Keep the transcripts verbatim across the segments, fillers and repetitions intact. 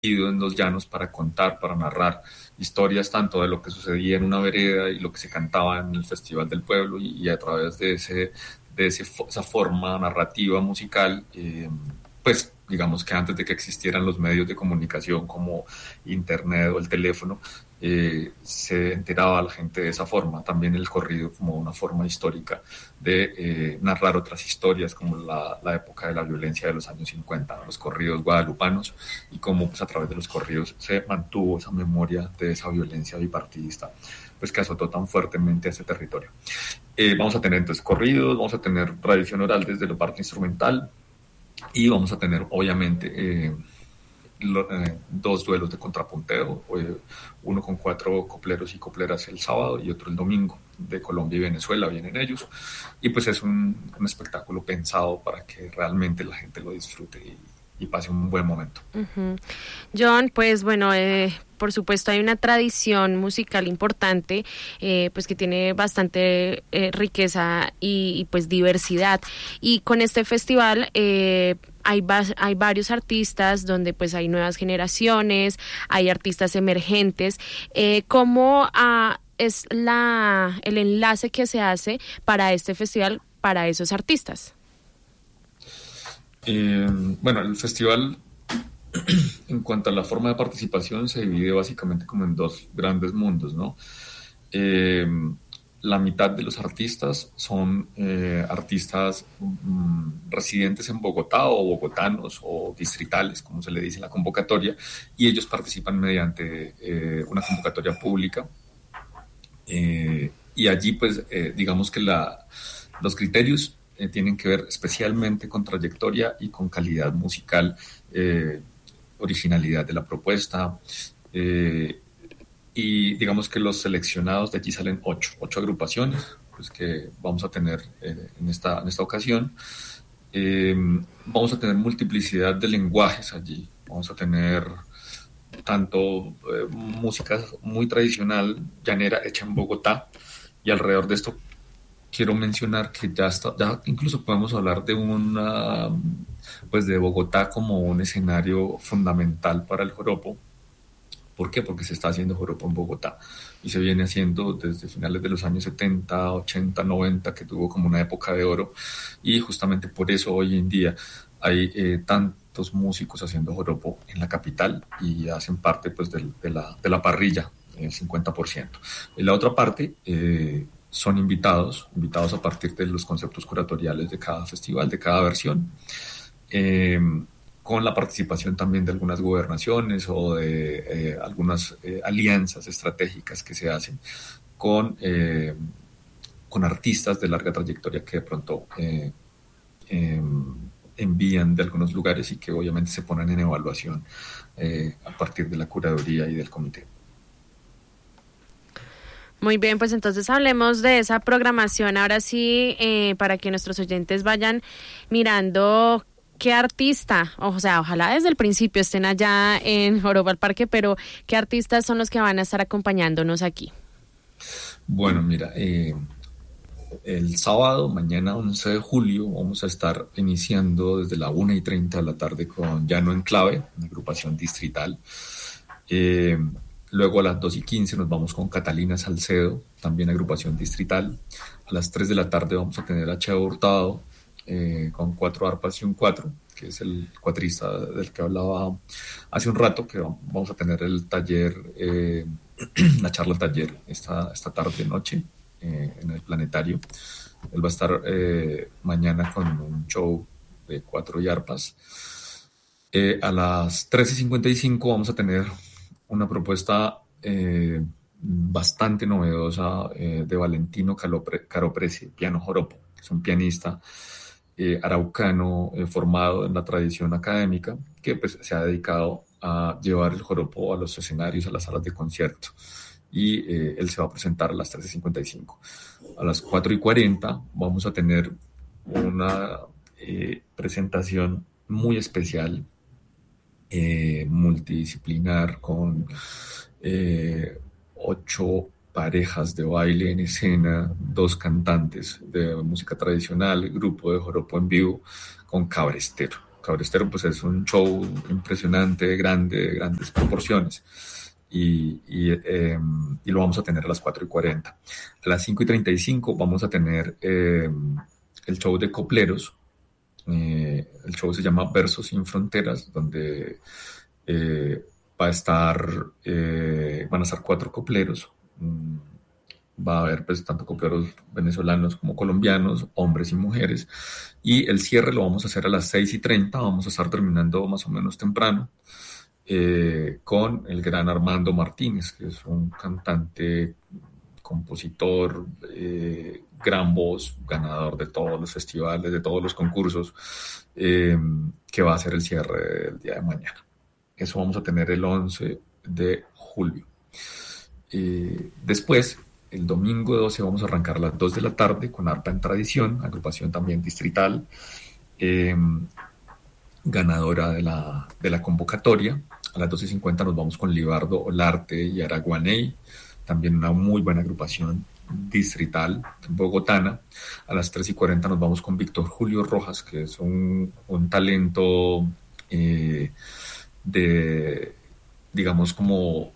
ido en los llanos para contar, para narrar historias tanto de lo que sucedía en una vereda y lo que se cantaba en el Festival del Pueblo y, y a través de, ese, de ese, esa forma narrativa musical, eh, pues digamos que antes de que existieran los medios de comunicación como internet o el teléfono, eh, se enteraba la gente de esa forma. También el corrido como una forma histórica de eh, narrar otras historias, como la, la época de la violencia de los años cincuenta, ¿no? Los corridos guadalupanos, y cómo pues, a través de los corridos se mantuvo esa memoria de esa violencia bipartidista pues, que azotó tan fuertemente a ese territorio. Eh, vamos a tener entonces corridos, vamos a tener tradición oral desde la parte instrumental, y vamos a tener obviamente eh, lo, eh, dos duelos de contrapunteo, eh, uno con cuatro copleros y copleras el sábado y otro el domingo. De Colombia y Venezuela vienen ellos, y pues es un, un espectáculo pensado para que realmente la gente lo disfrute y, y pase un buen momento. Uh-huh. John, pues bueno, eh, por supuesto hay una tradición musical importante, eh, pues que tiene bastante eh, riqueza y, y pues diversidad, y con este festival eh, hay, va- hay varios artistas donde pues hay nuevas generaciones, hay artistas emergentes. Eh, ¿cómo ah, es la el enlace que se hace para este festival para esos artistas? Eh, bueno, el festival en cuanto a la forma de participación se divide básicamente como en dos grandes mundos, ¿no? Eh, la mitad de los artistas son eh, artistas mm, residentes en Bogotá o bogotanos o distritales, como se le dice en la convocatoria, y ellos participan mediante eh, una convocatoria pública. Eh, y allí, pues, eh, digamos que la, los criterios eh, tienen que ver especialmente con trayectoria y con calidad musical, eh, originalidad de la propuesta, eh, y digamos que los seleccionados de allí salen ocho, ocho agrupaciones pues, que vamos a tener eh, en, esta, en esta ocasión. Eh, vamos a tener multiplicidad de lenguajes allí, vamos a tener tanto eh, música muy tradicional, llanera, hecha en Bogotá, y alrededor de esto quiero mencionar que ya está, ya incluso podemos hablar de una, pues de Bogotá como un escenario fundamental para el joropo. ¿Por qué? Porque se está haciendo joropo en Bogotá y se viene haciendo desde finales de los años setenta, ochenta, noventa, que tuvo como una época de oro, y justamente por eso hoy en día hay eh, tantos músicos haciendo joropo en la capital y hacen parte pues del- de, la, de la parrilla, el cincuenta por ciento. Y la otra parte eh, son invitados, invitados a partir de los conceptos curatoriales de cada festival, de cada versión, eh, con la participación también de algunas gobernaciones o de eh, algunas eh, alianzas estratégicas que se hacen con, eh, con artistas de larga trayectoria que de pronto eh, eh, envían de algunos lugares y que obviamente se ponen en evaluación eh, a partir de la curaduría y del comité. Muy bien, pues entonces hablemos de esa programación. Ahora sí, eh, para que nuestros oyentes vayan mirando qué artista, o sea, ojalá desde el principio estén allá en Joropo al Parque, pero qué artistas son los que van a estar acompañándonos aquí. Bueno, mira, eh, el sábado, mañana once de julio, vamos a estar iniciando desde la una y treinta de la tarde con Llano Enclave, una agrupación distrital. Eh, Luego a las dos y quince nos vamos con Catalina Salcedo, también agrupación distrital. A las tres de la tarde vamos a tener a Cheo Hurtado, eh, con cuatro arpas y un cuatro, que es el cuatrista del que hablaba hace un rato, que vamos a tener el taller, eh, la charla taller esta, esta tarde noche eh, en el planetario. Él va a estar eh, mañana con un show de cuatro y arpas. Eh, a las trece y cincuenta y cinco vamos a tener una propuesta eh, bastante novedosa eh, de Valentino Calopre, Caropresi, piano joropo, que es un pianista eh, araucano eh, formado en la tradición académica, que pues, se ha dedicado a llevar el joropo a los escenarios, a las salas de concierto. Y eh, él se va a presentar a las trece y cincuenta y cinco. A las cuatro y cuarenta vamos a tener una eh, presentación muy especial, eh, multidisciplinar, con eh, ocho parejas de baile en escena, dos cantantes de música tradicional, grupo de joropo en vivo, con cabrestero. Cabrestero pues es un show impresionante, grande, de grandes proporciones. Y, y, eh, y lo vamos a tener a las cuatro y cuarenta. A las cinco y treinta y cinco vamos a tener eh, el show de copleros. Eh, el show se llama Versos sin Fronteras, donde eh, va a estar, eh, van a estar cuatro copleros. Mm, va a haber pues tanto copleros venezolanos como colombianos, hombres y mujeres. Y el cierre lo vamos a hacer a las seis y treinta, vamos a estar terminando más o menos temprano. Eh, con el gran Armando Martínez, que es un cantante, compositor, eh, gran voz, ganador de todos los festivales, de todos los concursos, eh, que va a ser el cierre el día de mañana. Eso vamos a tener el once de julio. Eh, después, el domingo doce, vamos a arrancar a las dos de la tarde con Arpa en Tradición, agrupación también distrital, eh, ganadora de la, de la convocatoria. A las doce y cincuenta nos vamos con Libardo Olarte y Araguaney, también una muy buena agrupación distrital bogotana. A las tres y cuarenta nos vamos con Víctor Julio Rojas, que es un, un talento eh, de, digamos, como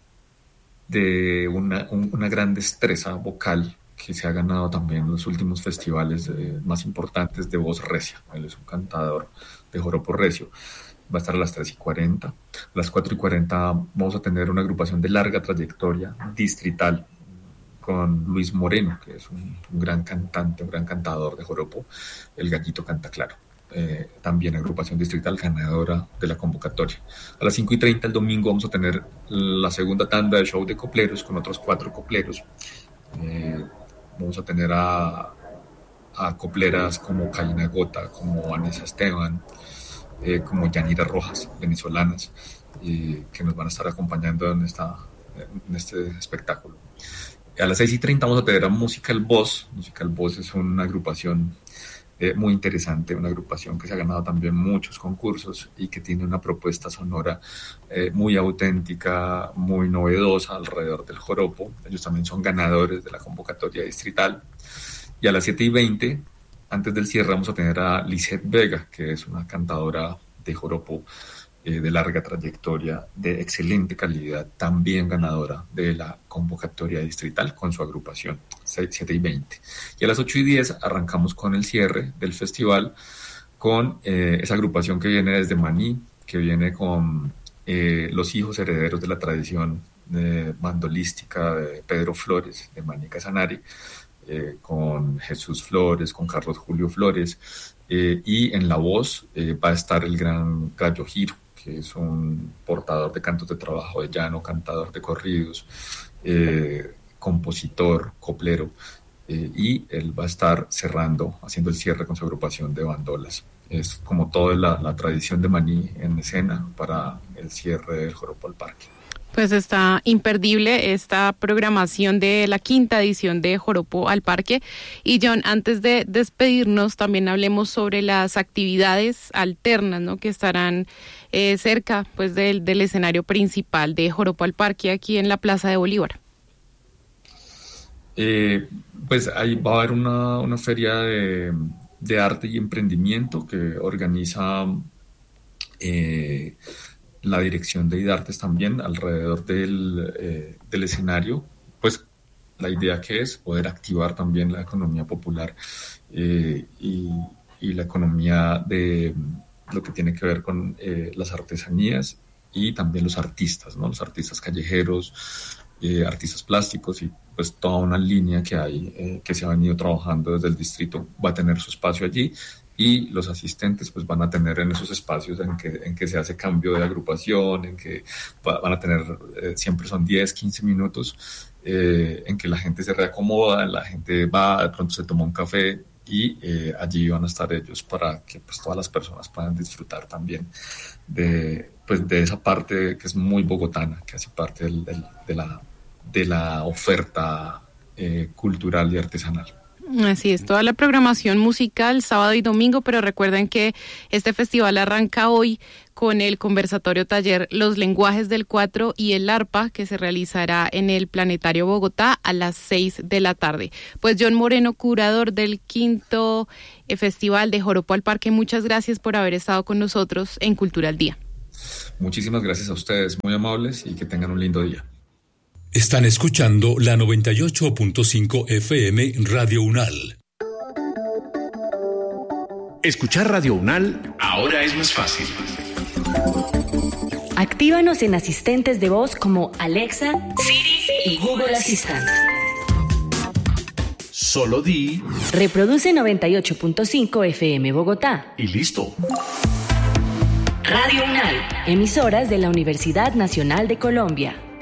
de una, un, una gran destreza vocal, que se ha ganado también los últimos festivales eh, más importantes de voz recia. Él es un cantador de joropo recio. Va a estar a las tres y cuarenta. A las cuatro y cuarenta vamos a tener una agrupación de larga trayectoria distrital con Luis Moreno, que es un, un gran cantante, un gran cantador de joropo. El Gallito Canta Claro. Eh, también agrupación distrital ganadora de la convocatoria. A las cinco y treinta el domingo vamos a tener la segunda tanda de show de copleros con otros cuatro copleros. Eh, vamos a tener a, a copleras como Caína Gota, como Vanessa Esteban, eh, como Yanira Rojas, venezolanas, eh, que nos van a estar acompañando en, esta, en este espectáculo. A las seis y treinta vamos a tener a Musical Boss. Musical Boss es una agrupación eh, muy interesante, una agrupación que se ha ganado también muchos concursos y que tiene una propuesta sonora eh, muy auténtica, muy novedosa alrededor del joropo. Ellos también son ganadores de la convocatoria distrital. Y a las siete y veinte, antes del cierre, vamos a tener a Lisette Vega, que es una cantadora de joropo eh, de larga trayectoria, de excelente calidad, también ganadora de la convocatoria distrital con su agrupación, siete y veinte. Y a las ocho y diez arrancamos con el cierre del festival con eh, esa agrupación que viene desde Maní, que viene con eh, los hijos herederos de la tradición eh, bandolística de Pedro Flores, de Maní Casanare, Eh, con Jesús Flores, con Carlos Julio Flores, eh, y en la voz eh, va a estar el gran Gallo Giro, que es un portador de cantos de trabajo de llano, cantador de corridos, eh, compositor, coplero, eh, y él va a estar cerrando, haciendo el cierre con su agrupación de bandolas. Es como toda la, la tradición de Maní en escena para el cierre del Joropo al Parque. Pues está imperdible esta programación de la quinta edición de Joropo al Parque. Y John, antes de despedirnos, también hablemos sobre las actividades alternas, ¿no?, que estarán eh, cerca pues del, del escenario principal de Joropo al Parque aquí en la Plaza de Bolívar. Eh, pues ahí va a haber una, una feria de, de arte y emprendimiento que organiza eh, la dirección de IDARTES también alrededor del, eh, del escenario. Pues la idea que es poder activar también la economía popular eh, y, y la economía de lo que tiene que ver con eh, las artesanías y también los artistas, ¿no? Los artistas callejeros, eh, artistas plásticos y pues toda una línea que hay, eh, que se ha venido trabajando desde el distrito, va a tener su espacio allí. Y los asistentes pues van a tener en esos espacios en que, en que se hace cambio de agrupación, en que va, van a tener, eh, siempre son diez, quince minutos, eh, en que la gente se reacomoda, la gente va, de pronto se toma un café y eh, allí van a estar ellos para que pues todas las personas puedan disfrutar también de, pues, de esa parte que es muy bogotana, que hace parte del, del, de, la, de la oferta eh, cultural y artesanal. Así es, toda la programación musical sábado y domingo, pero recuerden que este festival arranca hoy con el conversatorio taller Los lenguajes del cuatro y el arpa, que se realizará en el Planetario Bogotá a las seis de la tarde. Pues John Moreno, curador del quinto Festival de Joropo al Parque, muchas gracias por haber estado con nosotros en Cultura al Día. Muchísimas gracias a ustedes, muy amables, y que tengan un lindo día. Están escuchando la noventa y ocho punto cinco F M Radio UNAL. Escuchar Radio UNAL ahora es más fácil. Actívanos en asistentes de voz como Alexa, Siri y Google Assistant. Solo di... Reproduce noventa y ocho punto cinco F M Bogotá. Y listo. Radio UNAL, emisoras de la Universidad Nacional de Colombia.